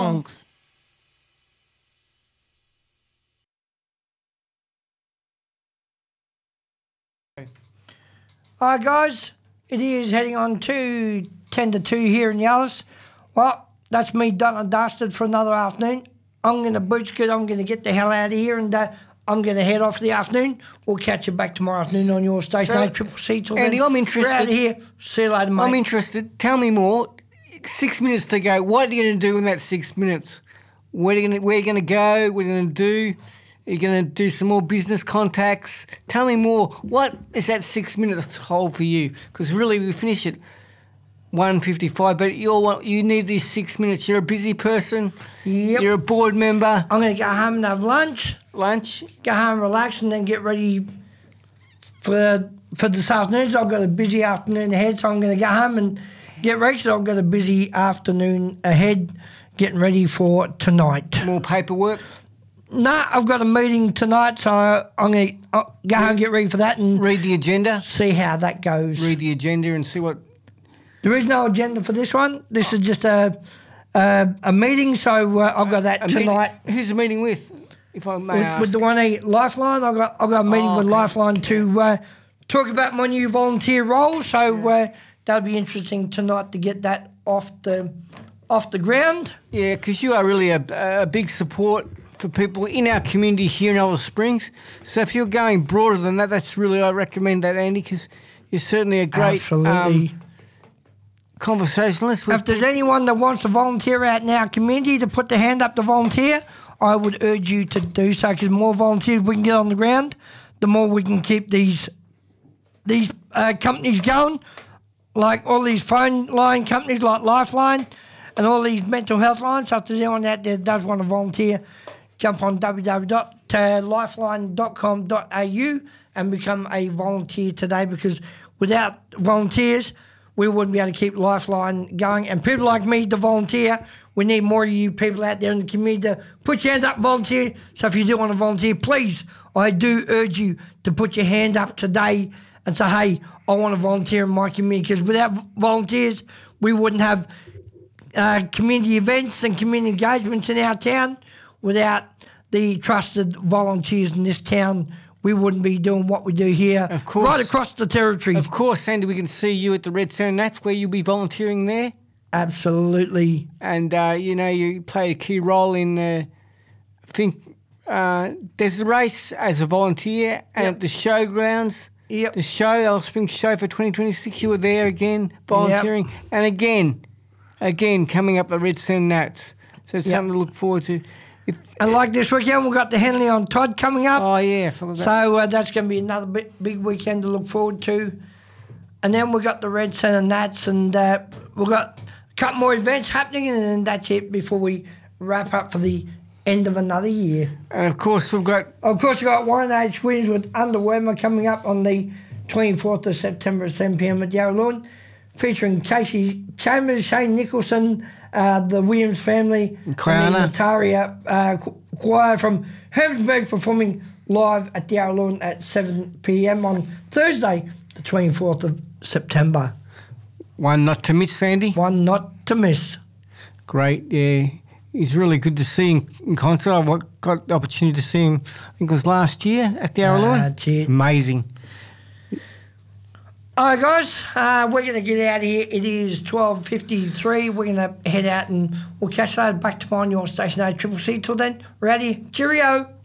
songs. Hi guys, it is heading on to 10 to 2 here in Yallis. Well, that's me done and dusted for another afternoon. I'm going to boot scoot, I'm going to get the hell out of here and I'm going to head off for the afternoon. We'll catch you back tomorrow afternoon on your station, Triple C. Till Andy, then, I'm interested. We're out of here. See you later, mate. I'm interested. Tell me more. 6 minutes to go. What are you going to do in that 6 minutes? Where are you going to go? What are you going to do? Are you going to do some more business contacts? Tell me more. What is that 6 minutes hold for you? Because really we finish at 1:55, but you need these 6 minutes. You're a busy person. Yep. You're a board member. I'm going to go home and have lunch. Go home, relax, and then get ready for this afternoon. So I've got a busy afternoon ahead, so I'm going to go home and get ready. So I've got a busy afternoon ahead getting ready for tonight. More paperwork? No, I've got a meeting tonight, so I'm going to go home and get ready for that and read the agenda. See how that goes. Read the agenda and see what... There is no agenda for this one. This is just a meeting, so I've got that tonight. Who's the meeting with, if I may ask? With the 1E Lifeline. I've got a meeting with Lifeline to talk about my new volunteer role, so that'll be interesting tonight to get that off the ground. Yeah, because you are really a big support for people in our community here in Alice Springs. So if you're going broader than that, that's really, I recommend that, Andy, because you're certainly a great conversationalist. If there's anyone that wants to volunteer out in our community to put their hand up to volunteer, I would urge you to do so, because the more volunteers we can get on the ground, the more we can keep these companies going, like all these phone line companies like Lifeline and all these mental health lines. So if there's anyone out there that does want to volunteer, jump on www.lifeline.com.au and become a volunteer today, because without volunteers, we wouldn't be able to keep Lifeline going. And people like me to volunteer, we need more of you people out there in the community to put your hands up and volunteer. So if you do want to volunteer, please, I do urge you to put your hand up today and say, hey, I want to volunteer in my community, because without volunteers, we wouldn't have community events and community engagements in our town. Without the trusted volunteers in this town, we wouldn't be doing what we do here, of course, right across the territory. Of course, Sandy, we can see you at the Red Sand Nats, where you'll be volunteering there. Absolutely. And, you play a key role in, I think, there's a race as a volunteer, and at the showgrounds, the show, Alice Springs Show for 2026, you were there again, volunteering, and again, coming up the Red Sand Nats. So it's something to look forward to. And like this weekend, we've got the Henley on Todd coming up. Oh, yeah. So that's going to be another big weekend to look forward to. And then we've got the Red Centre Nats, and we've got a couple more events happening, and then that's it before we wrap up for the end of another year. And, of course, we've got... Warren Age Williams with Under Weather coming up on the 24th of September at 7 p.m. at Yarra Lawn, featuring Casey Chambers, Shane Nicholson, the Williams family, and the Nataria choir from Hermannsburg performing live at the Yarra Lawn at 7 p.m. on Thursday, the 24th of September. One not to miss, Sandy. One not to miss. Great, yeah. He's really good to see in concert. I got the opportunity to see him, I think it was last year at the Yarra Lawn. That's it. Amazing. All right, guys, we're going to get out of here. It is 12:53. We're going to head out and we'll catch you later back tomorrow on your station, Triple C. Till then, we're out here. Cheerio.